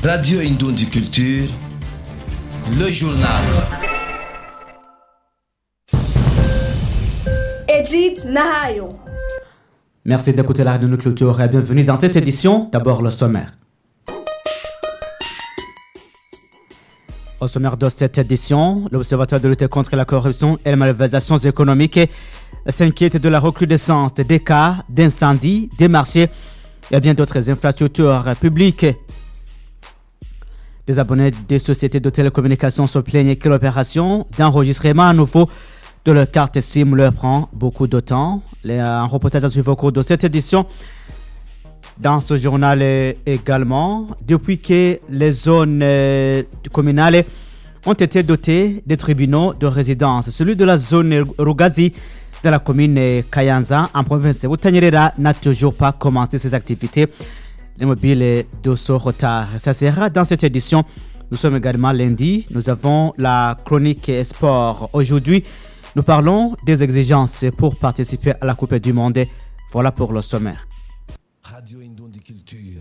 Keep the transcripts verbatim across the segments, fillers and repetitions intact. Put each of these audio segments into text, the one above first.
Radio Indundi Culture, le journal. Edith Nahayo. Merci d'écouter la Radio Culture et bienvenue dans cette édition. D'abord le sommaire. Au sommaire de cette édition, l'Observatoire de lutte contre la corruption et les malversations économiques s'inquiète de la recrudescence des cas d'incendie des marchés et bien d'autres infrastructures publiques. Des abonnés des sociétés de télécommunications se plaignent que l'opération d'enregistrement à nouveau de leur carte SIM leur prend beaucoup de temps. Un reportage à suivre au cours de cette édition. Dans ce journal également, depuis que les zones communales ont été dotées de tribunaux de résidence, celui de la zone Rugazi de la commune Kayanza en province de Butanyerera n'a toujours pas commencé ses activités. L'immobilier de ce retard, ça sera dans cette édition. Nous sommes également lundi, nous avons la chronique sport. Aujourd'hui, nous parlons des exigences pour participer à la Coupe du Monde. Voilà pour le sommaire. Radio Indundi Culture.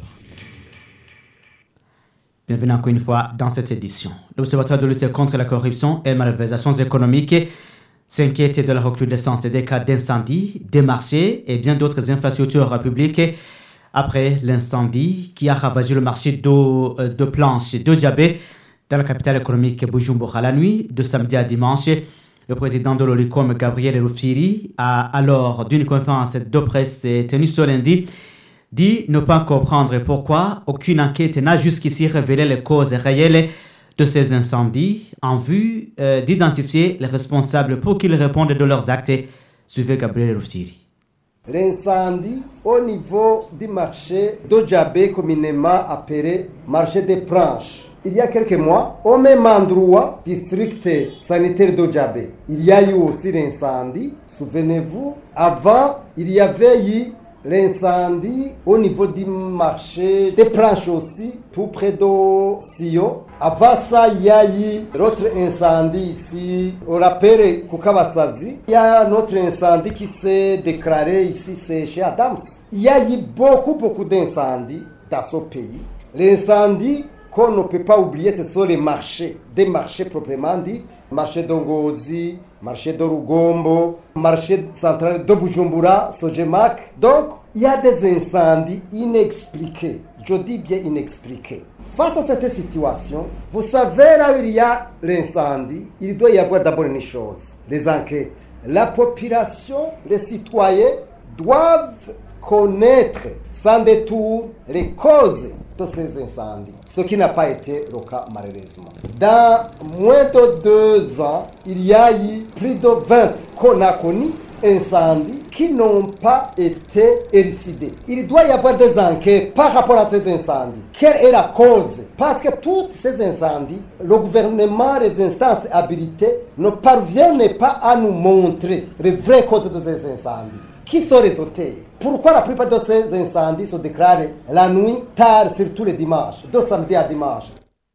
Bienvenue encore une fois dans cette édition. L'Observatoire de lutte contre la corruption et les malversations économiques s'inquiète de la recrudescence des cas d'incendie, des marchés et bien d'autres infrastructures publiques après l'incendie qui a ravagé le marché d'eau de planche de Djabé dans la capitale économique Bujumbura la nuit de samedi à dimanche. Le président de l'Olicom, Gabriel Rufiri, a alors d'une conférence de presse tenue ce lundi dit ne pas comprendre pourquoi aucune enquête n'a jusqu'ici révélé les causes réelles de ces incendies en vue euh, d'identifier les responsables pour qu'ils répondent de leurs actes. Suivez Gabriel Rufiri. L'incendie au niveau du marché d'Odjabé, communément appelé marché des planches. Il y a quelques mois, au même endroit, district sanitaire d'Odjabé, il y a eu aussi l'incendie. Souvenez-vous, avant, il y avait eu l'incendie au niveau du marché des planches aussi, tout près de Sio. Avant ça, il y a eu l'autre incendie ici, on l'appelle Kukabasazi. Il y a un autre incendie qui s'est déclaré ici, c'est chez Adams. Il y a eu beaucoup, beaucoup d'incendies dans ce pays. L'incendie qu'on ne peut pas oublier, ce sont les marchés, des marchés proprement dits. Marché d'Ongozi, marché de Rugombo, marché central de Bujumbura, Sojemak. Donc, il y a des incendies inexpliqués. Je dis bien inexpliqués. Face à cette situation, vous savez, là où il y a l'incendie, il doit y avoir d'abord une chose, les enquêtes. La population, les citoyens doivent connaître sans détour les causes de ces incendies, ce qui n'a pas été le cas malheureusement. Dans moins de deux ans, il y a eu plus de vingt qu'on a connu incendies qui n'ont pas été élucidés. Il doit y avoir des enquêtes par rapport à ces incendies. Quelle est la cause? Parce que tous ces incendies, le gouvernement, les instances habilitées ne parviennent pas à nous montrer les vraies causes de ces incendies. Qui sont les auteurs? Pourquoi la plupart de ces incendies se déclarent la nuit, tard, surtout les dimanches, de samedi à dimanche?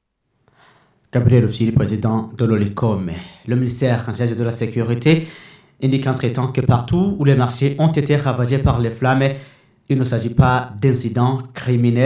Gabriel Rufiri, président de l'Olicom. Le ministère en charge de la sécurité indique entre-temps que partout où les marchés ont été ravagés par les flammes, il ne s'agit pas d'incidents criminels.